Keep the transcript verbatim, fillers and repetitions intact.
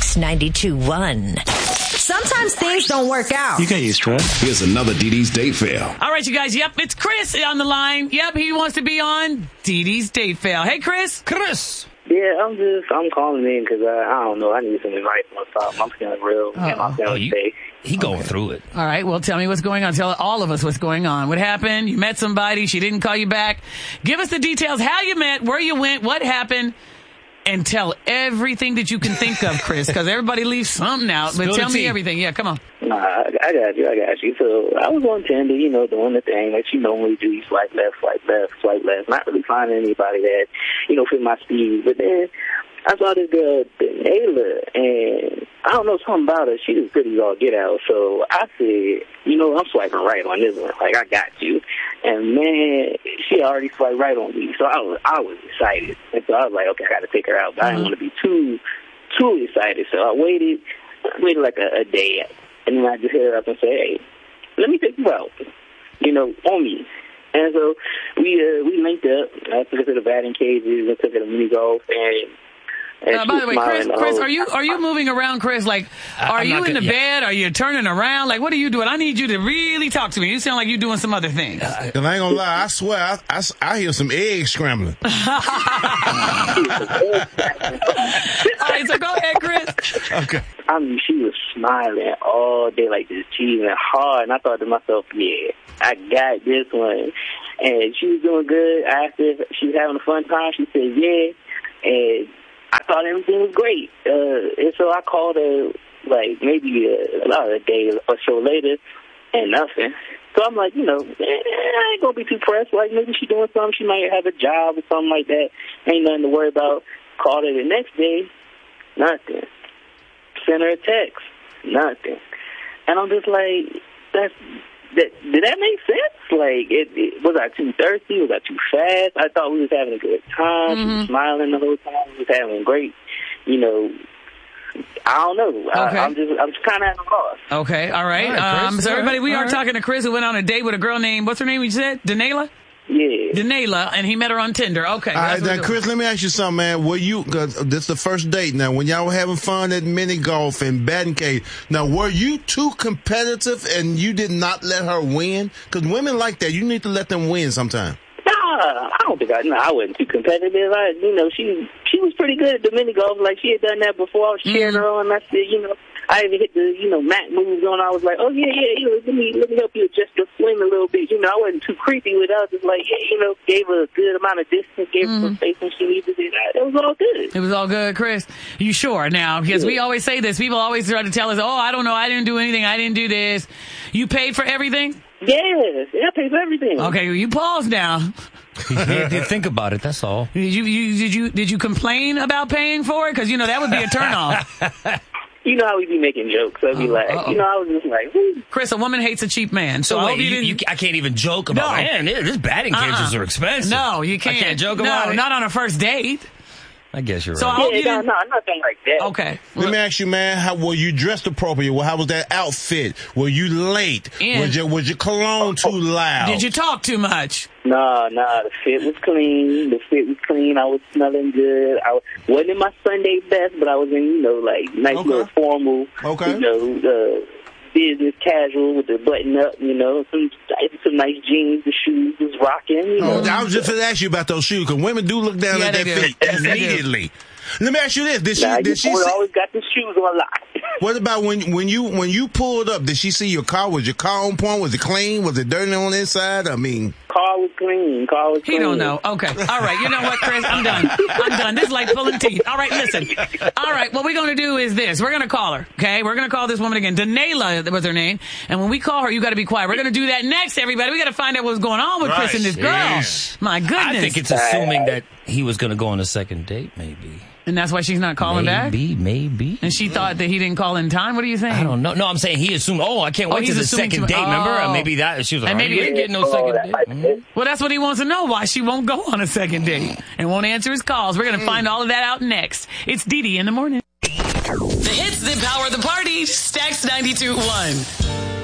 Stacks ninety-two point one. Sometimes things don't work out. You get used to it. Here's another Dee Dee's Date Fail. All right, you guys. Yep, it's Chris on the line. Yep, he wants to be on Dee Dee's Date Fail. Hey, Chris. Chris. Yeah, I'm just, I'm calling in because, uh, I don't know, I need some advice on something. I'm feeling real, and my Oh, feeling you, safe. he going through it. All right, well, tell me what's going on. Tell all of us what's going on. What happened? You met somebody. She didn't call you back. Give us the details. How you met, where you went, what happened. And tell everything that you can think of, Chris, because everybody leaves something out. But Spill tell the me tea. everything. Yeah, come on. Nah, I, I got you, I got you. So I was on Tinder, you know, doing the thing that you normally do. You swipe left, swipe left, swipe left. Not really finding anybody that, you know, fit my speed. But then I saw this girl, Nayla, and I don't know, something about her. She was pretty all get out. So I said, you know, I'm swiping right on this one. Like, I got you. And man, she already swiped right on me. So I was, I was excited. And so I was like, okay, I got to take her out. But I didn't want to be too, too excited. So I waited, I waited like a, a day. And then I just hit her up and said, hey, let me take you out, you know, on me. And so we uh, we linked up. I took her to the batting cages and took her to mini golf. And And Uh, by the way, Chris, smiling the Chris, whole are you are you moving around, Chris? Like, are I'm you not in the gonna- bed? Are you turning around? Like, what are you doing? I need you to really talk to me. You sound like you're doing some other things. And I ain't gonna lie, I swear, I, I, I hear some eggs scrambling. All right, so go ahead, Chris. Okay. I mean, she was smiling all day, like just cheesing hard. And I thought to myself, yeah, I got this one. And she was doing good. I asked her if she was having a fun time. She said, yeah. And I thought everything was great. Uh, and so I called her, like, maybe a, a day or so later, and nothing. So I'm like, you know, eh, I ain't going to be too pressed. Like, maybe she doing something. She might have a job or something like that. Ain't nothing to worry about. Called her the next day, nothing. Sent her a text, nothing. And I'm just like, that's, that, did that make sense? Like, it, it, was I too thirsty? Was I too fast? I thought we was having a good time. Mm-hmm. She was smiling the whole time. We was having great, you know, I don't know. Okay. I, I'm just, I'm just kind of at a loss. Okay, all right. All right, um, Chris. so everybody, we All are right. talking to Chris, who went on a date with a girl named, what's her name? You said Danayla. Yeah. Danayla, and he met her on Tinder. Okay. All right, that's what now, we're Chris, let me ask you something, man. Were you, cause this is the first date now, when y'all were having fun at mini golf and batting cage, now, were you too competitive and you did not let her win? Because women like that. You need to let them win sometime. Nah, I don't think I, no, I wasn't too competitive. I, you know, she she was pretty good at the mini golf. Like, she had done that before. I was cheering her on. I said, you know, I even hit the, you know, mat moves on. I was like, oh, yeah, yeah, you know, let me, let me help you adjust your swing a little bit. You know, I wasn't too creepy with her. I was just like, yeah, you know, gave her a good amount of distance, gave her some space when she needed it. It was all good. It was all good, Chris. You sure now? Because we always say this. People always try to tell us, oh, I don't know. I didn't do anything. I didn't do this. You paid for everything? Yes, yeah, I paid for everything. Okay, well, you pause now. He had to think about it, that's all. Did you, you did you did you complain about paying for it? Because you know that would be a turnoff. You know how we be making jokes. I'd be like, uh-oh. you know, I was just like, whoo. Chris, a woman hates a cheap man. So, So I wait, hope you you, didn't. you, I can't even joke about, No. man, this batting cages Uh-uh. are expensive. No, you can't. I can't joke no, about it. not on a first date. I guess you're So right. I hope Yeah, you no, didn't. no, nothing like that. Okay. Let me ask you, man, how were you dressed appropriate? Well, how was that outfit? Were you late? And- was your was your cologne too loud? Did you talk too much? Nah, nah, the fit was clean. The fit was clean. I was smelling good. I was, wasn't in my Sunday best, but I was in, you know, like, nice Okay. little formal, Okay. you know, uh, business casual with the button up, you know, some some nice jeans, the shoes was rocking, you know. Oh, I was just going to ask you about those shoes, because women do look down Yeah, at they their do. feet Yes, they do. immediately. Let me ask you this: Did she? Nah, did you she? boy See, always got the shoes on lock. what about when when you when you pulled up? Did she see your car? Was your car on point? Was it clean? Was it dirty on the inside? I mean, Car was clean. Car was He clean. don't know. Okay. All right. You know what, Chris? I'm done. I'm done. This is like pulling teeth. All right, listen. All right, what we're going to do is this. We're going to call her, okay? We're going to call this woman again. Danayla was her name. And when we call her, you got to be quiet. We're going to do that next, everybody. We got to find out what's going on with Chris and this girl. Yes. My goodness. I think it's assuming that he was going to go on a second date, maybe. And that's why she's not calling back? Maybe, maybe. And she thought that he didn't call in time? What do you think? I don't know. No, I'm saying he assumed, oh, I can't Oh, wait he's to the assuming second too- date, remember? oh. And maybe that, she was like, And oh, maybe- you ain't getting no Oh, second that date. might be Mhm. it. Well, that's what he wants to know, why she won't go on a second date and won't answer his calls. We're going to find all of that out next. It's Dee Dee in the morning. The hits that power the party. Stacks ninety-two point one.